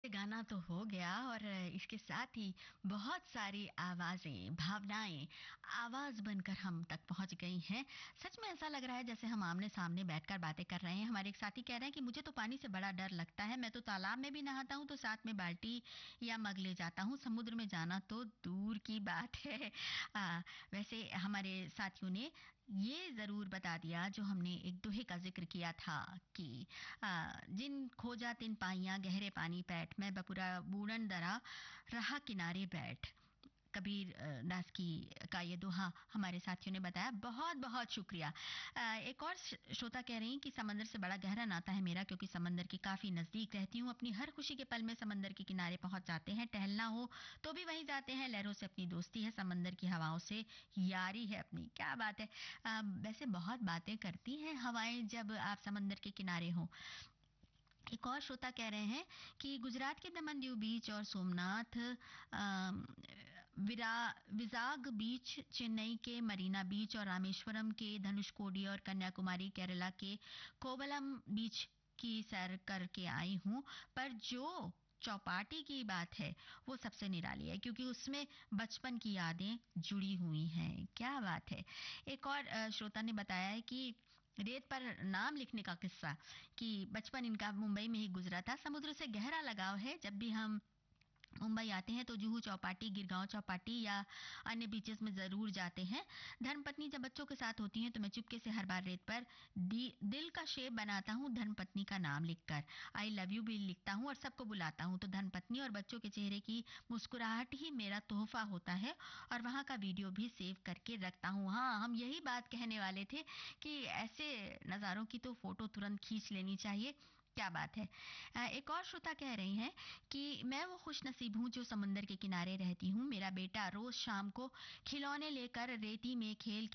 गाना तो हो गया और इसके साथ ही बहुत सारी आवाजें, भावनाएं आवाज बनकर हम तक पहुंच गई हैं। सच में ऐसा लग रहा है जैसे हम आमने सामने बैठकर बातें कर रहे हैं। हमारे एक साथी कह रहे हैं कि मुझे तो पानी से बड़ा डर लगता है, मैं तो तालाब में भी नहाता हूँ तो साथ में बाल्टी या मग ले जाता हूँ, समुद्र में जाना तो दूर की बात है। वैसे हमारे साथियों ने ये जरूर बता दिया जो हमने एक दोहे का जिक्र किया था कि जिन खोजा तिन पाइयां गहरे पानी पैठ, मैं बपुरा बूढ़न दरा रहा किनारे बैठ। कबीर दास की का ये दोहा हमारे साथियों ने बताया। बहुत बहुत शुक्रिया। एक और श्रोता कह रही हैं कि समंदर से बड़ा गहरा नाता है मेरा, क्योंकि समंदर के काफी नजदीक रहती हूँ। अपनी हर खुशी के पल में समंदर के किनारे पहुंच जाते हैं, टहलना हो तो भी वहीं जाते हैं। लहरों से अपनी दोस्ती है, समंदर की हवाओं से यारी है अपनी। क्या बात है। वैसे बहुत बातें करती हैं हवाएं जब आप समंदर के किनारे हो। एक और श्रोता कह रहे हैं कि गुजरात के दमन दीव बीच और सोमनाथ, विजाग बीच, चेन्नई के मरीना बीच और रामेश्वरम के धनुषकोडी और कन्याकुमारी केरला के कोवलम बीच की सैर करके आई हूँ, पर जो चौपाटी की बात है वो सबसे निराली है, क्योंकि उसमें बचपन की यादें जुड़ी हुई हैं। क्या बात है। एक और श्रोता ने बताया है कि रेत पर नाम लिखने का किस्सा, कि बचपन इनका मुंबई में ही गुजरा था। समुद्र से गहरा लगाव है। जब भी हम मुंबई आते हैं तो जुहू चौपाटी, गिरगांव चौपाटी या अन्य बीचेस में जरूर जाते हैं। धर्मपत्नी जब बच्चों के साथ होती हैं तो मैं चुपके से हर बार रेत पर दिल का शेप बनाता हूँ धर्मपत्नी का नाम लिखकर। आई लव यू भी लिखता हूँ और सबको बुलाता हूँ। तो धर्मपत्नी और बच्चों के चेहरे की मुस्कुराहट ही मेरा तोहफा होता है, और वहां का वीडियो भी सेव करके रखता हूँ। हाँ, हम यही बात कहने वाले थे कि ऐसे नज़ारों की तो फोटो तुरंत खींच लेनी चाहिए। क्या बात है। एक और श्रोता कह रही हैं कि मैं वो खुश नसीब हूँ जो समंदर के किनारे रहती हूँ। मेरा बेटा रोज शाम को खिलौने लेकर रेती में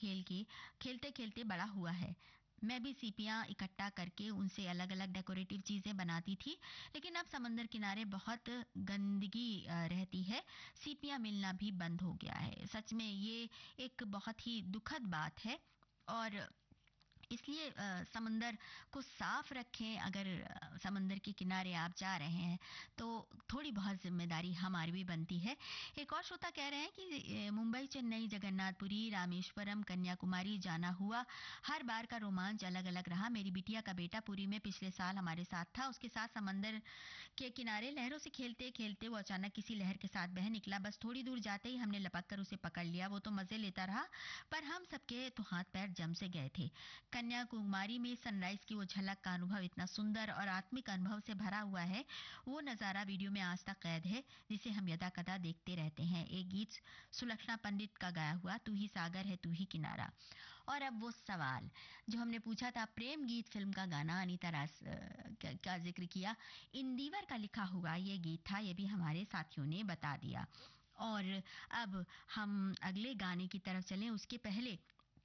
खेलते खेलते बड़ा हुआ है। मैं भी सीपियां इकट्ठा करके उनसे अलग अलग डेकोरेटिव चीजें बनाती थी, लेकिन अब समंदर किनारे बहुत गंदगी रहती है, सीपियां मिलना भी बंद हो गया है। सच में ये एक बहुत ही दुखद बात है, और इसलिए समंदर को साफ रखें। अगर समंदर के किनारे आप जा रहे हैं तो थोड़ी बहुत जिम्मेदारी हमारी भी बनती है। एक और श्रोता कह रहे हैं कि मुंबई, चेन्नई, जगन्नाथपुरी, रामेश्वरम, कन्याकुमारी जाना हुआ, हर बार का रोमांच अलग अलग रहा। मेरी बिटिया का बेटा पुरी में पिछले साल हमारे साथ था। उसके साथ समंदर के किनारे लहरों से खेलते खेलते वो अचानक किसी लहर के साथ बह निकला। बस थोड़ी दूर जाते ही हमने लपक कर उसे पकड़ लिया। वो तो मजे लेता रहा, पर हम सबके तो हाथ पैर जम से गए थे। कन्याकुमारी में सनराइज की वो झलक का अनुभव इतना सुंदर और आत्मिक अनुभव से भरा हुआ है, वो नजारा वीडियो में आज तक कैद है, जिसे हम यदा कदा देखते रहते हैं। एक गीत सुलक्षणा पंडित का गाया हुआ, तू ही सागर है तू ही किनारा। और अब वो सवाल जो हमने पूछा था, प्रेम गीत फिल्म का गाना, अनीता रास का जिक्र किया, इंदिवर का लिखा हुआ ये गीत था। ये भी हमारे साथियों ने बता दिया। और अब हम अगले गाने की तरफ चलें उसके पहले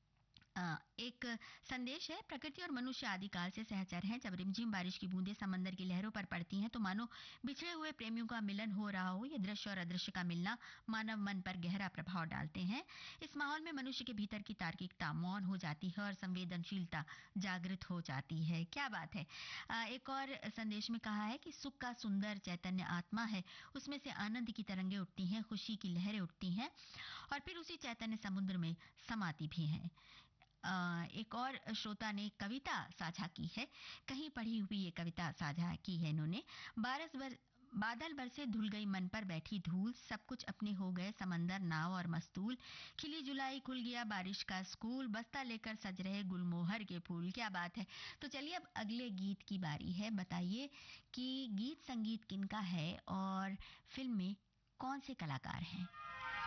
एक संदेश है। प्रकृति और मनुष्य आदिकाल से सहचर हैं। जब रिमझिम बारिश की बूंदें समंदर की लहरों पर पड़ती हैं तो मानो बिछड़े हुए प्रेमियों का मिलन हो रहा हो। ये दृश्य और अदृश्य का मिलना मानव मन पर गहरा प्रभाव डालते हैं। इस माहौल में मनुष्य के भीतर की तार्किकता मौन हो जाती है और संवेदनशीलता जागृत हो जाती है। क्या बात है। एक और संदेश में कहा है कि सुख का सुंदर चैतन्य आत्मा है, उसमें से आनंद की तरंगें उठती हैं, खुशी की लहरें उठती हैं और फिर उसी चैतन्य समुद्र में समाती भी हैं। एक और श्रोता ने कविता साझा की है, कहीं पढ़ी हुई ये कविता साझा की है इन्होंने। बादल बरसे धुल गई मन पर बैठी धूल, सब कुछ अपने हो गए समंदर नाव और मस्तूल, खिली जुलाई खुल गया बारिश का स्कूल, बस्ता लेकर सज रहे गुलमोहर के फूल। क्या बात है। तो चलिए अब अगले गीत की बारी है। बताइए कि गीत संगीत किनका है और फिल्म में कौन से कलाकार हैं।